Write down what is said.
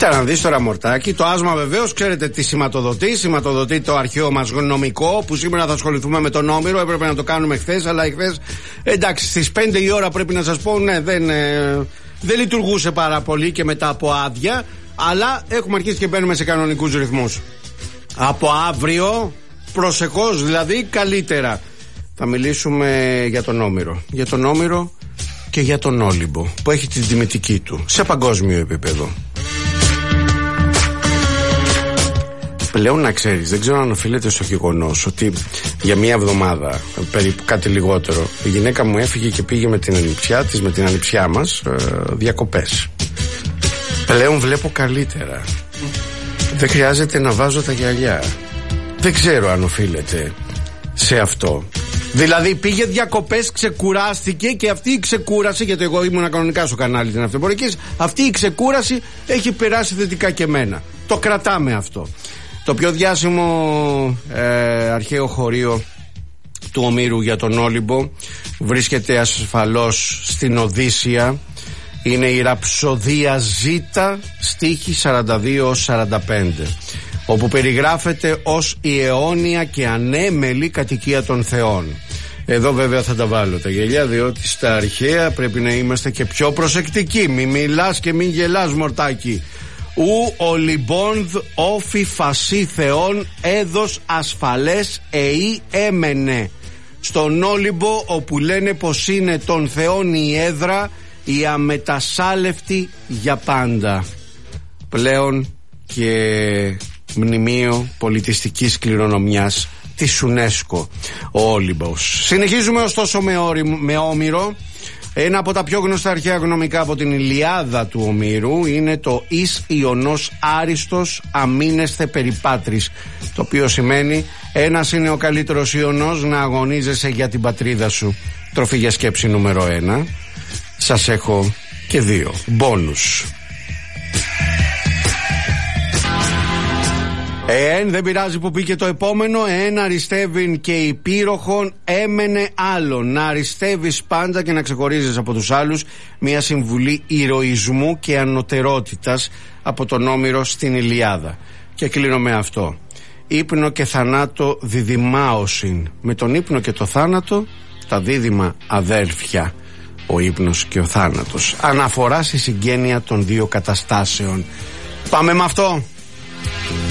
Κοίτα να δεις τώρα, μορτάκι. Το άσμα βεβαίως ξέρετε τι σηματοδοτεί. Σηματοδοτεί το αρχαίο μας γνωμικό, που σήμερα θα ασχοληθούμε με τον Όμηρο. Έπρεπε να το κάνουμε χθες, αλλά χθες, εντάξει, στις 5 η ώρα πρέπει να σας πω, ναι, δεν λειτουργούσε πάρα πολύ και μετά από άδεια. Αλλά έχουμε αρχίσει και μπαίνουμε σε κανονικούς ρυθμούς. Από αύριο, προσεχώς δηλαδή, καλύτερα. Θα μιλήσουμε για τον Όμηρο. Για τον Όμηρο και για τον Όλυμπο, που έχει την τιμητική του σε παγκόσμιο επίπεδο. Πλέον να ξέρεις, δεν ξέρω αν οφείλεται στο γεγονός ότι για μία εβδομάδα, περίπου κάτι λιγότερο, η γυναίκα μου έφυγε και πήγε με την ανιψιά της, με την ανιψιά μας, διακοπές. Πλέον βλέπω καλύτερα. Δεν χρειάζεται να βάζω τα γυαλιά. Δεν ξέρω αν οφείλεται σε αυτό. Δηλαδή πήγε διακοπές, ξεκουράστηκε και αυτή η ξεκούραση, γιατί εγώ ήμουν κανονικά στο κανάλι την Αυτοπορικής, αυτή η ξεκούραση έχει περάσει θετικά και εμένα. Το κρατάμε αυτό. Το πιο διάσημο αρχαίο χωρίο του Ομήρου για τον Όλυμπο βρίσκεται ασφαλώς στην Οδύσσεια. Είναι η ραψοδία Ζήτα, στίχη 42-45, όπου περιγράφεται ως η αιώνια και ανέμελη κατοικία των θεών. Εδώ βέβαια θα τα βάλω τα γελιά, διότι στα αρχαία πρέπει να είμαστε και πιο προσεκτικοί. Μη μιλάς και μην γελάς, μορτάκι. Ου ολυμπόνδ όφι φασί θεών έδος ασφαλές εή έμενε. Στον Όλυμπο, όπου λένε πως είναι των θεών η έδρα, η αμετασάλευτη για πάντα. Πλέον και μνημείο πολιτιστικής κληρονομιάς της UNESCO ο Όλυμπος. Συνεχίζουμε ωστόσο με Όμηρο. Ένα από τα πιο γνωστά αρχαία γνωμικά από την Ηλιάδα του Ομήρου είναι το «Εις Ιωνός Άριστος αμήνεσθε περιπάτρις», το οποίο σημαίνει ένας είναι ο καλύτερος Ιωνός, να αγωνίζεσαι για την πατρίδα σου. Τροφή για σκέψη νούμερο 1. Σας έχω και 2 μπόνους. Δεν πειράζει που πήγε το επόμενο. Αριστεύειν και υπήροχον έμενε άλλον. Να αριστεύεις πάντα και να ξεχωρίζεις από τους άλλους. Μια συμβουλή ηρωισμού και ανωτερότητας από τον Όμηρο στην Ηλιάδα. Και κλείνω με αυτό. Ύπνο και θανάτο διδυμάωσιν. Με τον ύπνο και το θάνατο, τα δίδυμα αδέλφια. Ο ύπνος και ο θάνατος. Αναφορά στη συγγένεια των δύο καταστάσεων. Πάμε με αυτό.